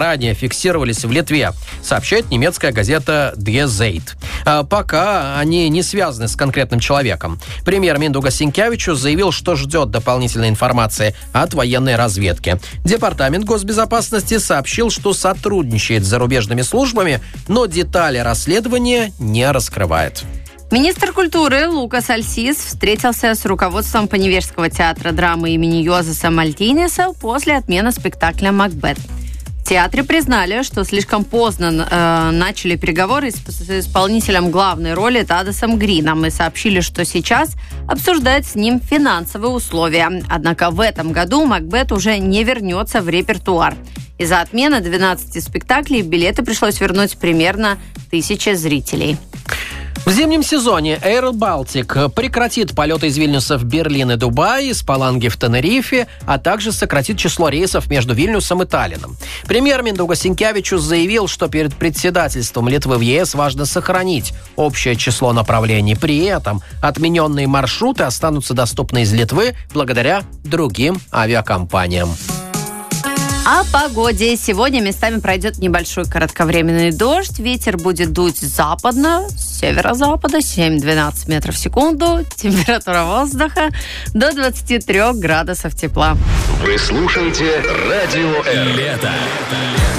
ранее фиксировались в Литве, сообщает немецкая газета Die Zeit. Пока они не связаны с конкретным человеком. Премьер Миндугас Синкевичус заявил, что ждет дополнительной информации от военной разведки. Департамент госбезопасности сообщил, что сотрудничает с зарубежными службами, но детали расследования не раскрывает. Министр культуры Лукас Альсис встретился с руководством Поневежского театра драмы имени Йозеса Мальтинеса после отмены спектакля «Макбет». В театре признали, что слишком поздно начали переговоры с исполнителем главной роли Тадасом Грином и сообщили, что сейчас обсуждают с ним финансовые условия. Однако в этом году «Макбет» уже не вернется в репертуар. Из-за отмены 12 спектаклей билеты пришлось вернуть примерно 1000 зрителей. В зимнем сезоне Air Baltic прекратит полеты из Вильнюса в Берлин и Дубай, из Паланги в Тенерифе, а также сократит число рейсов между Вильнюсом и Таллином. Премьер Миндугас Синкевичус заявил, что перед председательством Литвы в ЕС важно сохранить общее число направлений. При этом отмененные маршруты останутся доступны из Литвы благодаря другим авиакомпаниям. О погоде. Сегодня местами пройдет небольшой кратковременный дождь. Ветер будет дуть западно, с северо-запада 7-12 метров в секунду. Температура воздуха до 23 градусов тепла. Вы слушаете Радио Р. Лето.